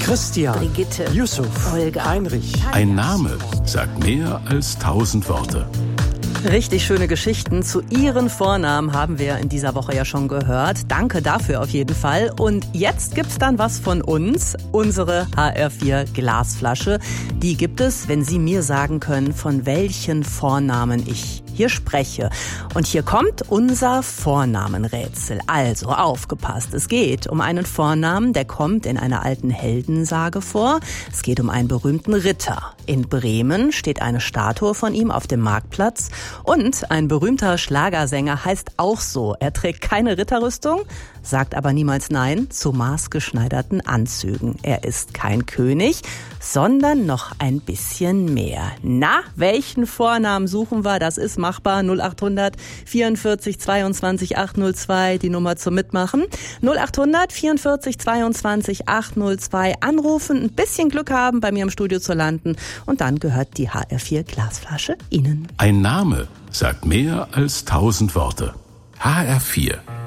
Christian, Brigitte, Yusuf, Olga, Heinrich. Ein Name sagt mehr als 1000 Worte. Richtig schöne Geschichten zu Ihren Vornamen haben wir in dieser Woche ja schon gehört. Danke dafür auf jeden Fall. Und jetzt gibt's dann was von uns, unsere HR4 Glasflasche. Die gibt es, wenn Sie mir sagen können, von welchen Vornamen ich hier spreche. Und hier kommt unser Vornamenrätsel. Also aufgepasst, es geht um einen Vornamen, der kommt in einer alten Heldensage vor. Es geht um einen berühmten Ritter. In Bremen steht eine Statue von ihm auf dem Marktplatz. Und ein berühmter Schlagersänger heißt auch so. Er trägt keine Ritterrüstung, sagt aber niemals Nein zu maßgeschneiderten Anzügen. Er ist kein König, sondern noch ein bisschen mehr. Na, welchen Vornamen suchen wir? Das ist machbar. 0800 44 22 802, die Nummer zum Mitmachen. 0800 44 22 802 anrufen, ein bisschen Glück haben, bei mir im Studio zu landen. Und dann gehört die HR4 Glasflasche Ihnen. Ein Name sagt mehr als 1000 Worte. HR4